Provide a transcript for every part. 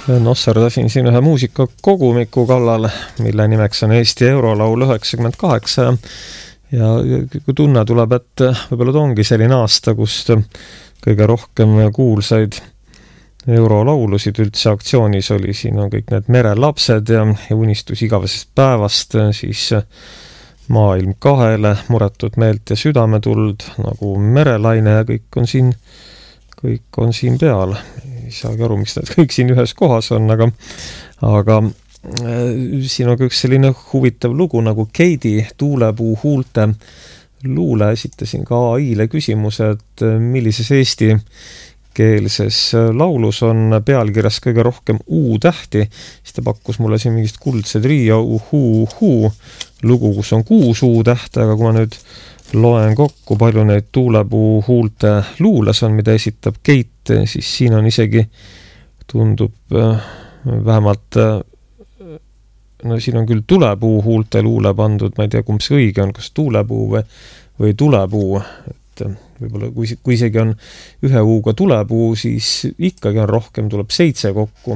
Nosserdasin siin ühe muusikakogumiku kallal, mille nimeks on Eesti Eurolaul 98 ja kui tunne tuleb, et võib-olla ongi selline aasta, kust kõige rohkem kuulsaid eurolaulusid üldse aktsioonis oli, siin on kõik need merelapsed ja unistus igavesest päevast, siis maailm kahele, muretud meelt ja südametuld nagu merelaine ja kõik on siin peal. Ei saagi aru, miks nad kõik siin ühes kohas on, aga siin on üks selline huvitav lugu nagu Keidi tuulepuu huulte luule. Esitasin ka AI-le küsimuse, et millises eestikeelses laulus on pealkirjas kõige rohkem U-tähti. Siis ta pakkus mulle siin mingist kuldse trio lugu, kus on 6 U-tähte, aga kui ma nüüd loen kokku, palju neid tuulepuu huulte luules on, mida esitab Keit, siis siin on isegi, tundub vähemalt, no siin on küll tuulepuu huulte luule pandud, ma ei tea, kumb see õige on, kas tuulepuu või tulepuu, et võib-olla kui isegi on ühe U-ga tulepuu, siis ikkagi on rohkem, tuleb 7 kokku.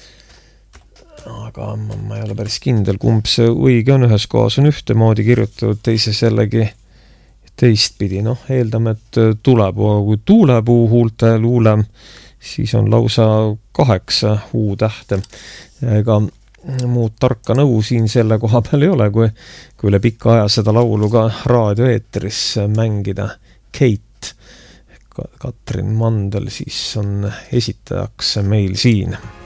Aga ma ei ole päris kindel, kumb see õige on, ühes kohas on ühtemoodi kirjutatud, teises jällegi teistpidi, eeldame, et tulepuu, aga kui tuulepuu huulte luule, siis on lausa 8 U-tähte. Ega muud tarka nõu siin selle koha peal ei ole, kui üle pika aja seda laulu ka raadioeetris mängida. Keit, Katrin Mandel siis on esitajaks meil siin.